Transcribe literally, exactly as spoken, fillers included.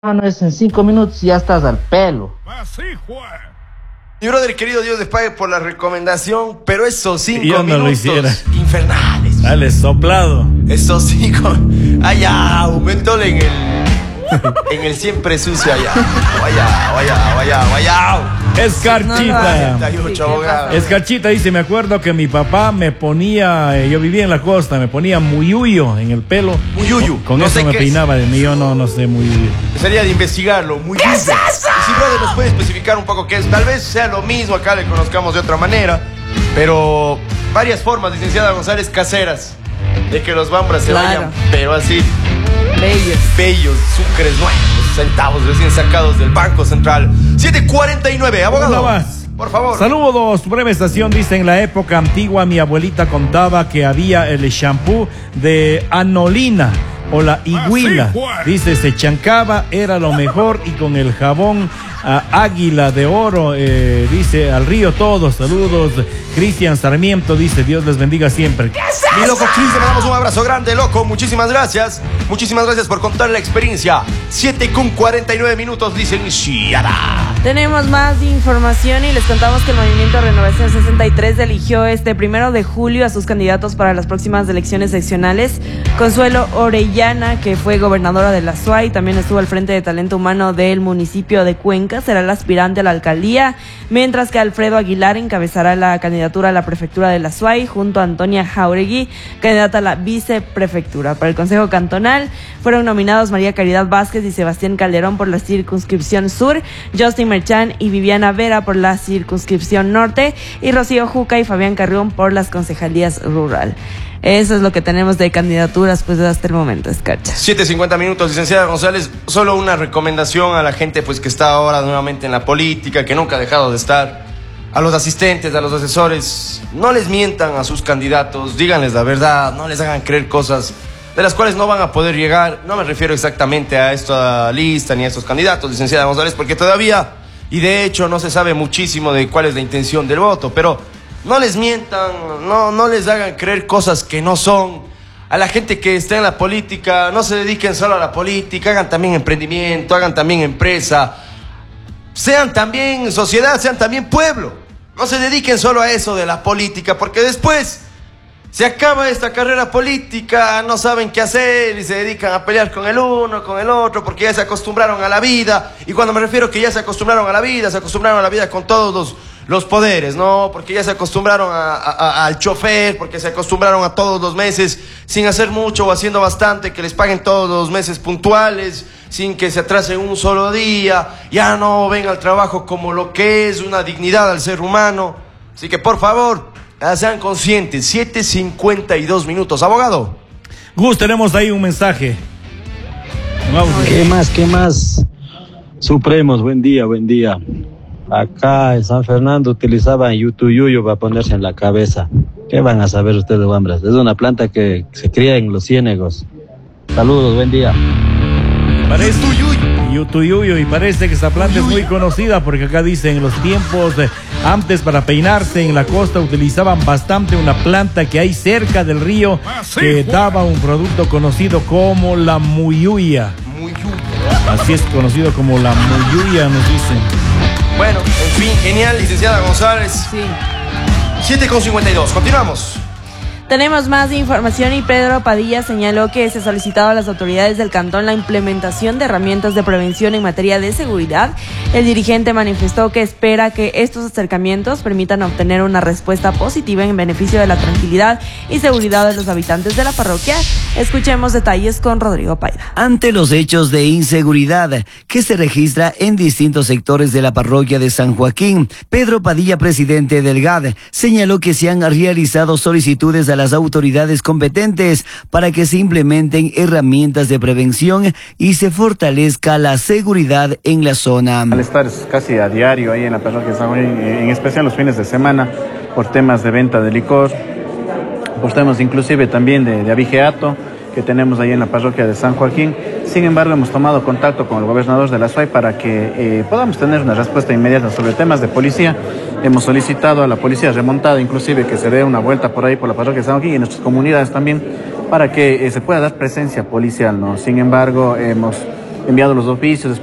no es en cinco minutos y ya estás al pelo. Así fue. Mi brother querido, Dios les pague por la recomendación, pero esos cinco Yo no minutos lo hiciera. infernales. Dale, soplado. Esos cinco. Allá, aumentó en el. En el siempre sucio allá. Vaya, vaya, vaya, vaya. Escarchita. setenta y ocho, abogado. Escarchita dice, me acuerdo que mi papá me ponía, eh, yo vivía en la costa, me ponía muyuyo en el pelo. Muyuyo. Con No eso sé me qué peinaba de mí, yo no, no sé muyuyo. Sería de investigarlo. Muy bien. es eso? Y si brother nos puede especificar un poco qué es. Tal vez sea lo mismo, acá le conozcamos de otra manera. Pero varias formas, licenciada González, caseras, de que los bambras se Claro. vayan, pero así, Bellos. bellos, sucres nuevos, centavos recién sacados del Banco Central. siete cuarenta y nueve, abogado. Una más. Por favor. Saludos, breve estación. Dice, en la época antigua mi abuelita contaba que había el shampoo de anolina o la iguila. Así fue. Dice, se chancaba, era lo mejor, y con el jabón ah, águila de oro, eh, dice, al río todos. Saludos, Cristian Sarmiento, dice, Dios les bendiga siempre. Mi loco Chris, le mandamos un abrazo grande, loco. Muchísimas gracias. Muchísimas gracias por contar la experiencia. siete con cuarenta y nueve minutos, dicen Shiara. Tenemos más información y les contamos que el Movimiento Renovación sesenta y tres eligió este primero de julio a sus candidatos para las próximas elecciones seccionales. Consuelo Orellana, que fue gobernadora de la S U A y también estuvo al frente de talento humano del municipio de Cuenca, será el aspirante a la alcaldía, mientras que Alfredo Aguilar encabezará la candidatura a la prefectura de la S U A Y junto a Antonia Jauregui, candidata a la viceprefectura. Para el Consejo Cantonal fueron nominados María Caridad Vázquez y Sebastián Calderón por la circunscripción sur, Justin Merchan y Viviana Vera por la circunscripción norte, y Rocío Juca y Fabián Carrión por las concejalías rural. Eso es lo que tenemos de candidaturas pues hasta el momento, Escarcha. siete cincuenta minutos, licenciada González. Solo una recomendación a la gente pues que está ahora nuevamente en la política, que nunca ha dejado de estar. A los asistentes, a los asesores, no les mientan a sus candidatos, díganles la verdad, no les hagan creer cosas de las cuales no van a poder llegar. No me refiero exactamente a esta lista ni a estos candidatos, licenciada González, porque todavía, y de hecho no se sabe muchísimo de cuál es la intención del voto, pero no les mientan, no, no les hagan creer cosas que no son. A la gente que está en la política, no se dediquen solo a la política, hagan también emprendimiento, hagan también empresa, sean también sociedad, sean también pueblo. No se dediquen solo a eso de la política, porque después se acaba esta carrera política, no saben qué hacer y se dedican a pelear con el uno, con el otro, porque ya se acostumbraron a la vida. Y cuando me refiero que ya se acostumbraron a la vida, se acostumbraron a la vida con todos los, los poderes, ¿no? Porque ya se acostumbraron a, a, a, al chofer, porque se acostumbraron a todos los meses sin hacer mucho o haciendo bastante, que les paguen todos los meses puntuales, sin que se atrasen un solo día, ya no ven al trabajo como lo que es una dignidad al ser humano. Así que por favor, sean conscientes. siete cincuenta y dos minutos, abogado. Gus, tenemos ahí un mensaje. Vamos. ¿Qué más? ¿Qué más? Supremos, buen día, buen día. Acá en San Fernando utilizaban yutuyuyo para ponerse en la cabeza. ¿Qué van a saber ustedes, hombres? Es una planta que se cría en los ciénegos. Saludos, buen día. Parece, Yutuyuyo, y parece que esa planta es muy conocida porque acá dice, en los tiempos de antes, para peinarse en la costa utilizaban bastante una planta que hay cerca del río que daba un producto conocido como la muyuya. Muyuya. Así es conocido como la muyuya, nos dicen. Bueno, en fin, genial, licenciada González. Sí. siete con cincuenta y dos, continuamos. Tenemos más información y Pedro Padilla señaló que se ha solicitado a las autoridades del cantón la implementación de herramientas de prevención en materia de seguridad. El dirigente manifestó que espera que estos acercamientos permitan obtener una respuesta positiva en beneficio de la tranquilidad y seguridad de los habitantes de la parroquia. Escuchemos detalles con Rodrigo Paida. Ante los hechos de inseguridad que se registra en distintos sectores de la parroquia de San Joaquín, Pedro Padilla, presidente del G A D, señaló que se han realizado solicitudes a las autoridades competentes para que se implementen herramientas de prevención y se fortalezca la seguridad en la zona. Al estar casi a diario ahí en la parroquia de San Joaquín, en especial los fines de semana, por temas de venta de licor, por temas inclusive también de, de abigeato que tenemos ahí en la parroquia de San Joaquín. Sin embargo, hemos tomado contacto con el gobernador de la S U A Y para que eh, podamos tener una respuesta inmediata sobre temas de policía. Hemos solicitado a la policía remontada, inclusive, que se dé una vuelta por ahí por la parroquia de San Joaquín y en nuestras comunidades también, para que eh, se pueda dar presencia policial, ¿no? Sin embargo, hemos enviado los oficios.